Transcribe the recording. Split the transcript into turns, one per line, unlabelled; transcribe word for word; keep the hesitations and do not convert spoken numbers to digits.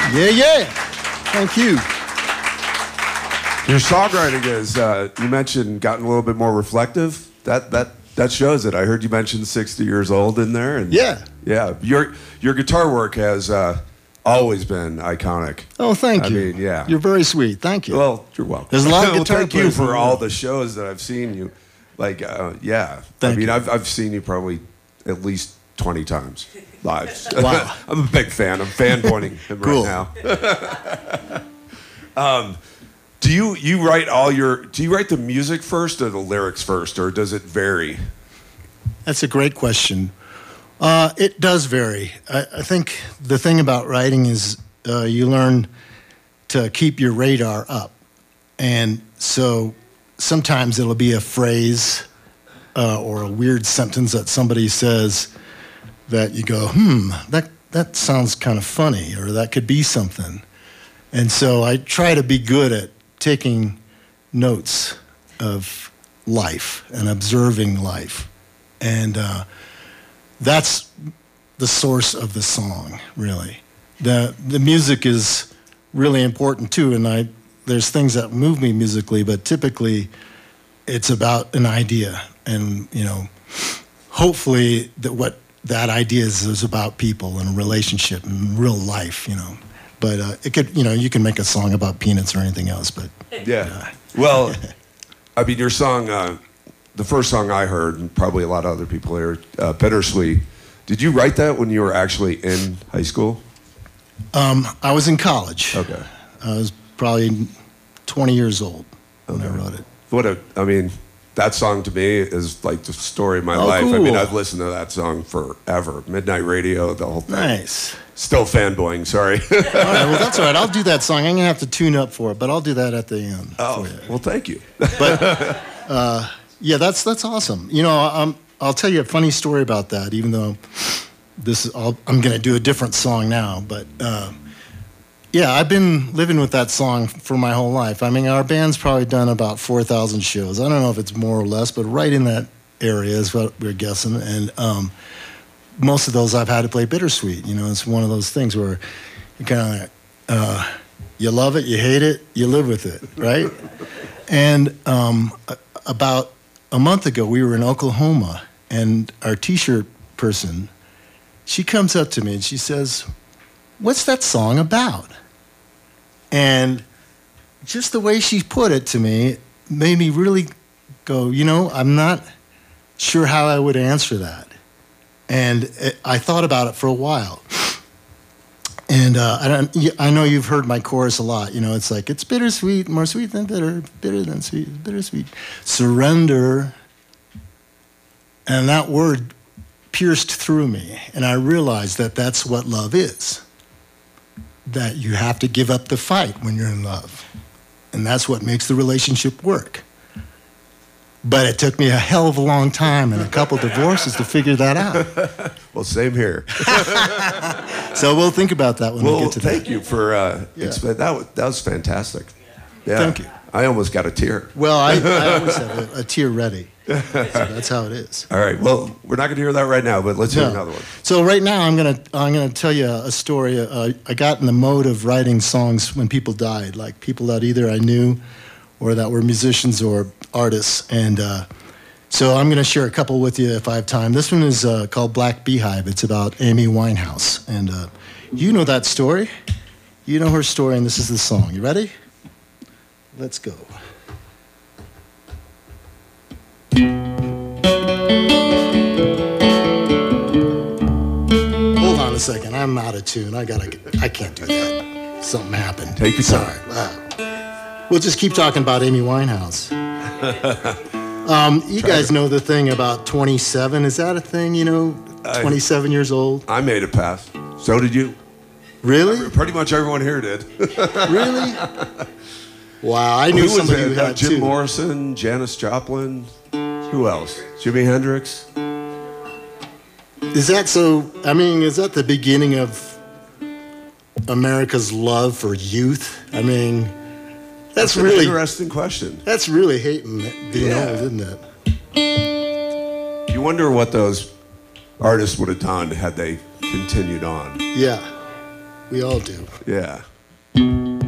Yeah, yeah. Thank you.
Your songwriting is, uh, you mentioned, gotten a little bit more reflective. That that that shows it. I heard you mention sixty years old in there. And
yeah.
Yeah. Your your guitar work has uh, always been iconic.
Oh, thank
I
you.
I mean, yeah.
You're very sweet. Thank you.
Well, you're welcome.
There's a lot of
well,
guitar
thank you
players
for
in
all
there.
the shows that I've seen you. Like, uh, yeah.
Thank
I mean,
you.
I've I've seen you probably at least twenty times live.
Wow.
I'm a big fan. I'm fan pointing him
Cool.
right now. um, do you you write all your? Do you write the music first or the lyrics first, or does it vary?
That's a great question. Uh, it does vary. I, I think the thing about writing is uh, you learn to keep your radar up. And so sometimes it'll be a phrase uh, or a weird sentence that somebody says that you go, hmm, that, that sounds kind of funny, or that could be something. And so I try to be good at taking notes of life and observing life. And uh, that's the source of the song, really. The the music is really important too, and I there's things that move me musically, but typically it's about an idea, and you know, hopefully that what that idea is is about people and a relationship and real life, you know. But uh, it could, you know, you can make a song about peanuts or anything else, but
Yeah.
uh,
Well, I mean, your song. Uh, The first song I heard, and probably a lot of other people here, uh, Bittersweet. Did you write that when you were actually in high school?
Um, I was in college.
Okay.
I was probably twenty years old when
Okay.
I wrote it.
What a, I mean, that song to me is like the story of my
Oh,
life. I mean,
cool.
I've listened to that song forever. Midnight Radio, the whole thing.
Nice.
Still fanboying, sorry.
All right, well, that's all right. I'll do that song. I'm going to have to tune up for it, but I'll do that at the end.
Oh,
for you.
well, thank you.
But, uh, yeah, that's that's awesome. You know, I'm, I'll tell you a funny story about that, even though this is all, I'm going to do a different song now. But, uh, yeah, I've been living with that song for my whole life. I mean, our band's probably done about four thousand shows. I don't know if it's more or less, but right in that area is what we're guessing. And um, most of those I've had to play Bittersweet. You know, it's one of those things where you kind of like, uh, you love it, you hate it, you live with it, right? And um, about a month ago, we were in Oklahoma, and our T-shirt person, she comes up to me and she says, "What's that song about?" And just the way she put it to me made me really go, you know, I'm not sure how I would answer that. And it, I thought about it for a while. And uh, I, don't, I know you've heard my chorus a lot. You know, it's like, it's bittersweet, more sweet than bitter, bitter than sweet, bittersweet. Surrender. And that word pierced through me. And I realized that that's what love is. That you have to give up the fight when you're in love. And that's what makes the relationship work. But it took me a hell of a long time and a couple divorces to figure that out.
Well, same here.
So we'll think about that when
well,
we get to
thank
that.
you for, uh,
Yeah.
exp- that, was, that was fantastic. Yeah.
Thank you.
I almost got a tear.
Well, I, I always have a, a tear ready. So that's how it is.
All right. Well, we're not going to hear that right now, but let's hear
No.
another one.
So right now, I'm gonna I'm gonna tell you a story. Uh, I got in the mode of writing songs when people died, like people that either I knew, or that were musicians or artists. And uh, so I'm gonna share a couple with you if I have time. This one is uh, called Black Beehive. It's about Amy Winehouse, and uh, you know that story. You know her story, and this is the song. You ready? Let's go. Hold on a second. I'm out of tune. I gotta. I can't do that. Something happened.
Take your
Sorry.
time.
Wow. We'll just keep talking about Amy Winehouse. um, you
Try
guys
to-
know the thing about twenty-seven. Is that a thing? You know,
I-
twenty-seven years old.
I made it past. So did you.
Really?
Pretty much everyone here did.
Really? Wow. I knew
Who was
somebody
it?
who
Uh,
had
Jim
too.
Morrison, Janis Joplin. Who else? Jimi Hendrix.
Is that so? I mean, is that the beginning of America's love for youth? I mean, that's,
That's an
really
interesting question.
that's really hating being
Yeah.
old, isn't it?
You wonder what those artists would have done had they continued on.
Yeah. We all do.
Yeah.